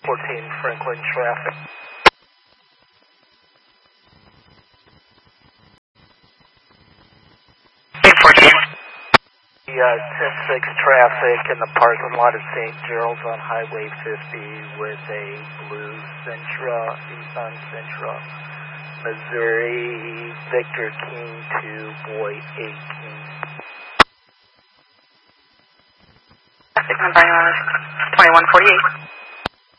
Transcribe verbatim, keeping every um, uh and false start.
fourteen Franklin traffic. The uh, ten six traffic in the parking lot of Saint Gerald's on Highway fifty with a blue Sentra, Nissan Sentra, Missouri, Victor King two, Boy eighteen. Traffic number twenty-one forty-eight.